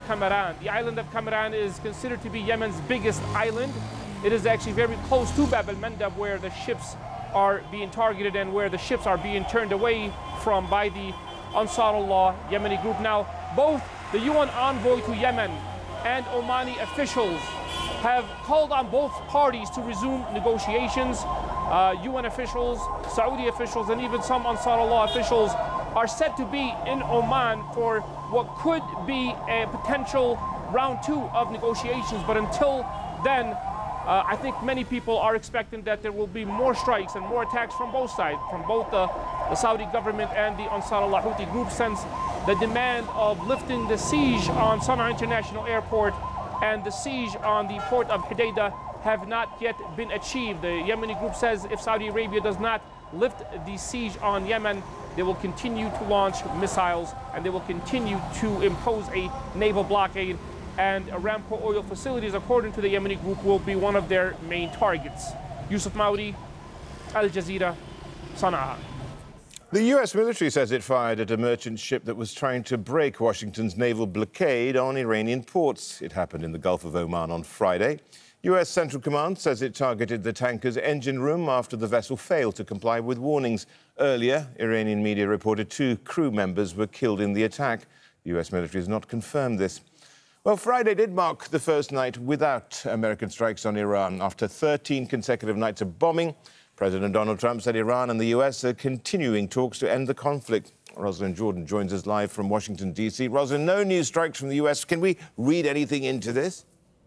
Kamaran. The island of Kamaran is considered to be Yemen's biggest island. It is actually very close to Bab al-Mandab, where the ships are being targeted and where the ships are being turned away from by the Ansarullah Yemeni group. Now, both the UN envoy to Yemen and Omani officials have called on both parties to resume negotiations. UN officials, Saudi officials, and even some Ansarullah officials are said to be in Oman for what could be a potential round 2 of negotiations. But until then, I think many people are expecting that there will be more strikes and more attacks from both sides, from both the Saudi government and the Ansarullah Houthi group, since the demand of lifting the siege on Sana'a International Airport and the siege on the port of Hodeidah have not yet been achieved. The Yemeni group says if Saudi Arabia does not lift the siege on Yemen, they will continue to launch missiles and they will continue to impose a naval blockade. And Aramco oil facilities, according to the Yemeni group, will be one of their main targets. Yusuf Maudi, Al Jazeera, Sana'a. The U.S. military says it fired at a merchant ship that was trying to break Washington's naval blockade on Iranian ports. It happened in the Gulf of Oman on Friday. U.S. Central Command says it targeted the tanker's engine room after the vessel failed to comply with warnings. Earlier, Iranian media reported 2 crew members were killed in the attack. The U.S. military has not confirmed this. Well, Friday did mark the first night without American strikes on Iran. After 13 consecutive nights of bombing, President Donald Trump said Iran and the U.S. are continuing talks to end the conflict. Rosalind Jordan joins us live from Washington, D.C. Rosalind, no new strikes from the U.S. Can we read anything into this?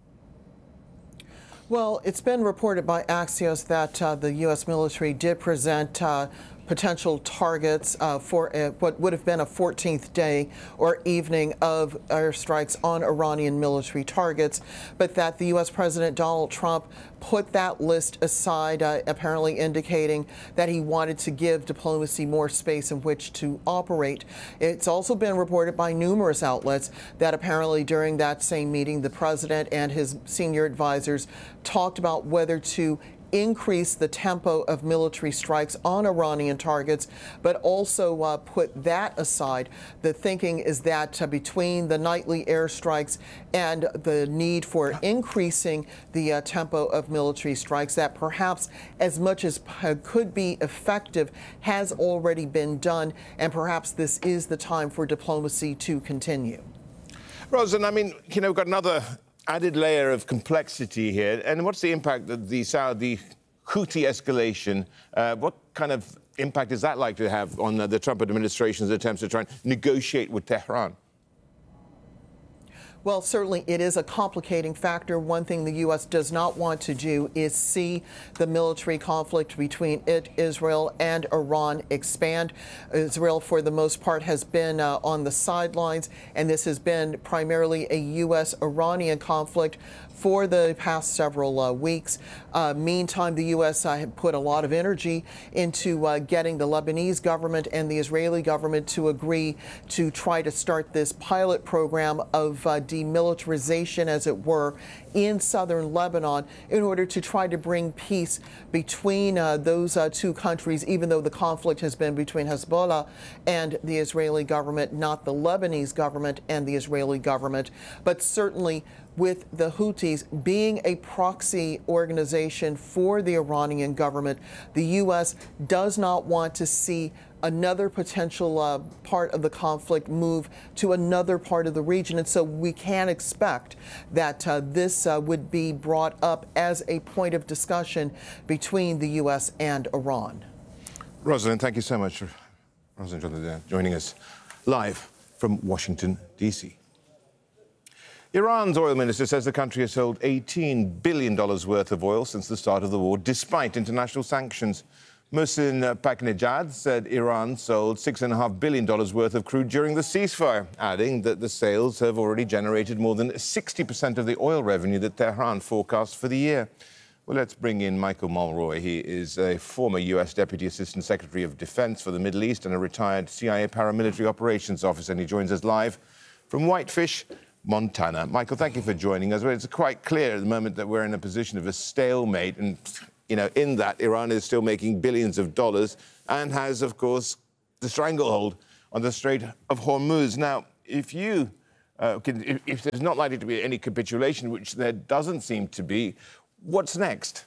Well, it's been reported by Axios that the U.S. military did present potential targets for what would have been a 14th day or evening of airstrikes on Iranian military targets, but that the U.S. President Donald Trump put that list aside, apparently indicating that he wanted to give diplomacy more space in which to operate. It's also been reported by numerous outlets that apparently during that same meeting, the president and his senior advisors talked about whether to increase the tempo of military strikes on Iranian targets, but also put that aside. The thinking is that between the nightly airstrikes and the need for increasing the tempo of military strikes, that perhaps as much as could be effective has already been done, and perhaps this is the time for diplomacy to continue. Rosalind, I mean, we've got another added layer of complexity here. And what's the impact of the Saudi Houthi escalation? What kind of impact is that likely to have on the Trump administration's attempts to try and negotiate with Tehran? Well, certainly it is a complicating factor. One thing the U.S. does not want to do is see the military conflict between Israel and Iran expand. Israel, for the most part, has been on the sidelines, and this has been primarily a U.S.-Iranian conflict for the past several weeks. Meantime, the U.S. had put a lot of energy into getting the Lebanese government and the Israeli government to agree to try to start this pilot program of demilitarization, as it were, in southern Lebanon in order to try to bring peace between those 2 countries, even though the conflict has been between Hezbollah and the Israeli government, not the Lebanese government and the Israeli government. But certainly with the Houthis being a proxy organization for the Iranian government, the U.S. does not want to see another potential part of the conflict move to another part of the region. And so we can expect that this would be brought up as a point of discussion between the U.S. and Iran. Rosalind, thank you so much. Rosalind joining us live from Washington, D.C. Iran's oil minister says the country has sold $18 billion worth of oil since the start of the war, despite international sanctions. Mohsen Paknejad said Iran sold $6.5 billion worth of crude during the ceasefire, adding that the sales have already generated more than 60% of the oil revenue that Tehran forecast for the year. Well, let's bring in Michael Mulroy. He is a former U.S. Deputy Assistant Secretary of Defense for the Middle East and a retired CIA paramilitary operations officer, and he joins us live from Whitefish, Montana. Michael, thank you for joining us. Well, it's quite clear at the moment that we're in a position of a stalemate, and in that Iran is still making billions of dollars and has, of course, the stranglehold on the Strait of Hormuz. Now, if you If there's not likely to be any capitulation, which there doesn't seem to be, what's next?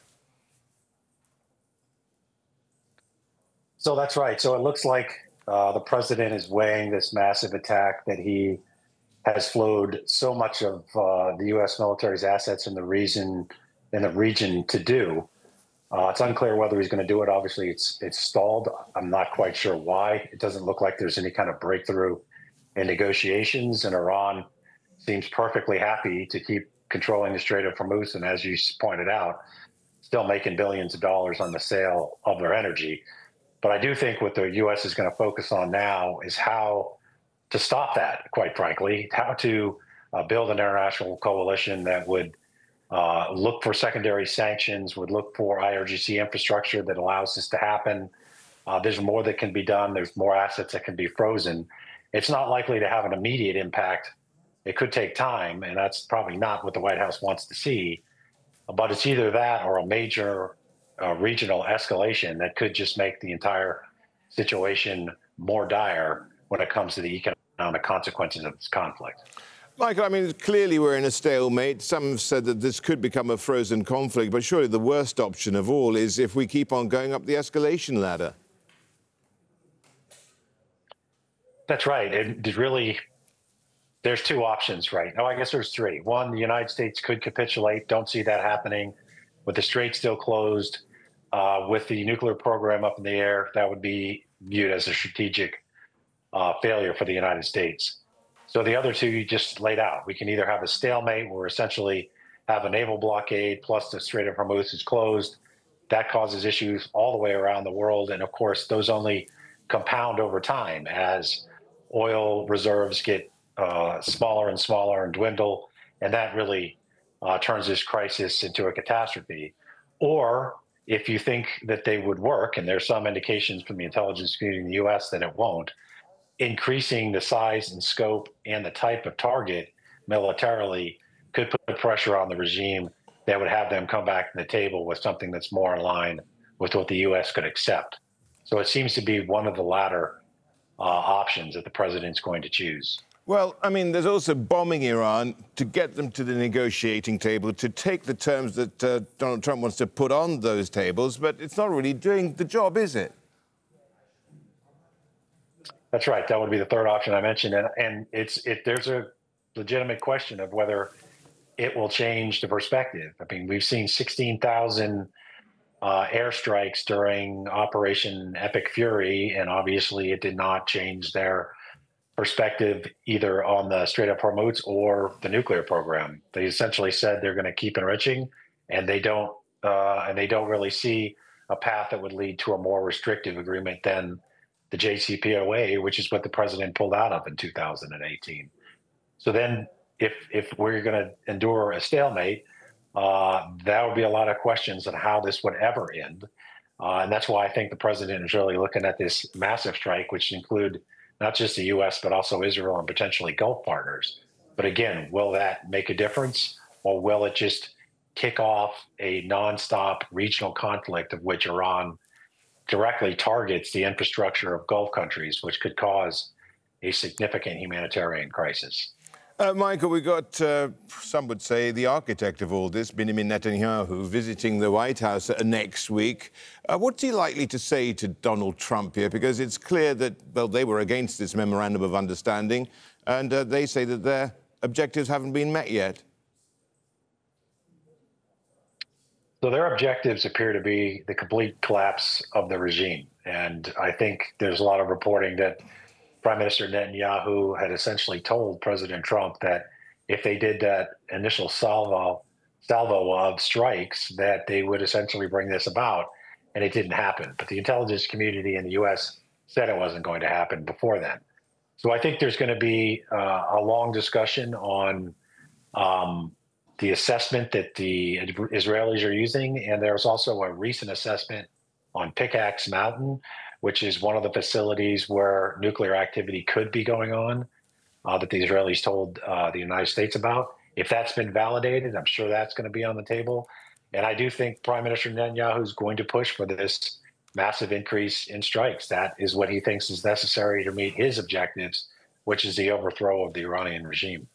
So that's right. So it looks like the president is weighing this massive attack that he has flowed so much of the U.S. military's assets in the region to do. It's unclear whether he's going to do it. Obviously, it's stalled. I'm not quite sure why. It doesn't look like there's any kind of breakthrough in negotiations, and Iran seems perfectly happy to keep controlling the Strait of Hormuz, and as you pointed out, still making billions of dollars on the sale of their energy. But I do think what the U.S. is going to focus on now is how to stop that, quite frankly, how to build an international coalition that would look for secondary sanctions, would look for IRGC infrastructure that allows this to happen. There's more that can be done. There's more assets that can be frozen. It's not likely to have an immediate impact. It could take time, and that's probably not what the White House wants to see. But it's either that or a major regional escalation that could just make the entire situation more dire when it comes to the economic consequences of this conflict. Michael, I mean, clearly we're in a stalemate. Some have said that this could become a frozen conflict, but surely the worst option of all is if we keep on going up the escalation ladder. That's right. There's two options right now. I guess there's three. One, the United States could capitulate. Don't see that happening. With the strait still closed, with the nuclear program up in the air, that would be viewed as a strategic failure for the United States. So the other two you just laid out. We can either have a stalemate where essentially have a naval blockade plus the Strait of Hormuz is closed. That causes issues all the way around the world. And of course, those only compound over time as oil reserves get smaller and smaller and dwindle. And that really turns this crisis into a catastrophe. Or if you think that they would work, and there's some indications from the intelligence community in the U.S. that it won't, increasing the size and scope and the type of target militarily could put pressure on the regime that would have them come back to the table with something that's more in line with what the U.S. could accept. So it seems to be one of the latter options that the president's going to choose. Well, I mean, there's also bombing Iran to get them to the negotiating table, to take the terms that Donald Trump wants to put on those tables, but it's not really doing the job, is it? That's right. That would be the third option I mentioned. And there's a legitimate question of whether it will change the perspective. I mean, we've seen 16,000 airstrikes during Operation Epic Fury, and obviously it did not change their perspective either on the Strait of Hormuz or the nuclear program. They essentially said they're going to keep enriching, and they don't really see a path that would lead to a more restrictive agreement than the JCPOA, which is what the president pulled out of in 2018. So then if we're going to endure a stalemate, that would be a lot of questions on how this would ever end. And that's why I think the president is really looking at this massive strike, which include not just the U.S., but also Israel and potentially Gulf partners. But again, will that make a difference, or will it just kick off a nonstop regional conflict of which Iran directly targets the infrastructure of Gulf countries, which could cause a significant humanitarian crisis? Michael, we got, some would say, the architect of all this, Benjamin Netanyahu, visiting the White House next week. What's he likely to say to Donald Trump here? Because it's clear that, well, they were against this memorandum of understanding, and they say that their objectives haven't been met yet. So their objectives appear to be the complete collapse of the regime. And I think there's a lot of reporting that Prime Minister Netanyahu had essentially told President Trump that if they did that initial salvo of strikes, that they would essentially bring this about, and it didn't happen. But the intelligence community in the U.S. said it wasn't going to happen before then. So I think there's going to be a long discussion on the assessment that the Israelis are using, and there's also a recent assessment on Pickaxe Mountain, which is one of the facilities where nuclear activity could be going on, that the Israelis told the United States about. If that's been validated, I'm sure that's going to be on the table. And I do think Prime Minister Netanyahu is going to push for this massive increase in strikes. That is what he thinks is necessary to meet his objectives, which is the overthrow of the Iranian regime.